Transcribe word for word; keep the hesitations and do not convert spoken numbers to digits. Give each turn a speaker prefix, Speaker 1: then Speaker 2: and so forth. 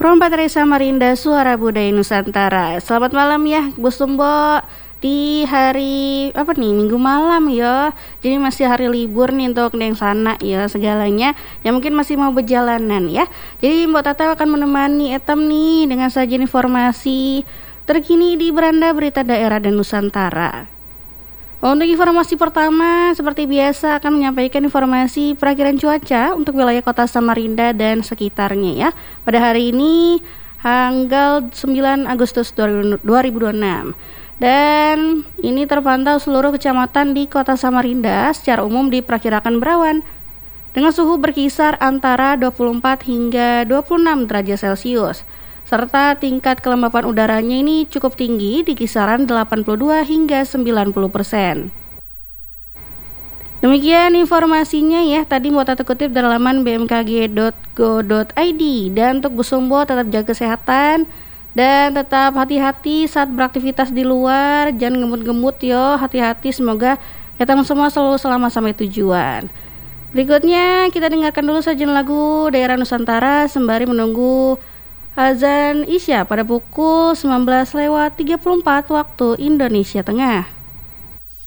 Speaker 1: Perompak dari Samarinda, Suara Budaya Nusantara. Selamat malam ya, Bu Sumbo. Di hari apa nih, Minggu malam ya. Jadi masih hari libur nih untuk yang sana ya, segalanya yang mungkin masih mau berjalanan ya. Jadi Mbak Tata akan menemani Etam nih dengan sajian informasi terkini di beranda berita daerah dan Nusantara. Untuk informasi pertama, seperti biasa akan menyampaikan informasi perakiran cuaca untuk wilayah kota Samarinda dan sekitarnya ya. Pada hari ini, tanggal sembilan Agustus dua ribu dua puluh enam. Dan ini terpantau seluruh kecamatan di kota Samarinda secara umum diperkirakan berawan dengan suhu berkisar antara dua puluh empat hingga dua puluh enam derajat Celcius. Serta tingkat kelembapan udaranya ini cukup tinggi di kisaran delapan puluh dua hingga sembilan puluh persen. Demikian informasinya ya, tadi mau Tata kutip dari laman b m k g dot go dot i d. Dan untuk Bu Sumbo tetap jaga kesehatan dan tetap hati-hati saat beraktivitas di luar, jangan gemut-gemut yo, hati-hati, semoga kita semua selalu selamat sampai tujuan. Berikutnya kita dengarkan dulu sajian lagu daerah Nusantara sembari menunggu azan Isya pada pukul sembilan belas lewat tiga puluh empat waktu Indonesia Tengah.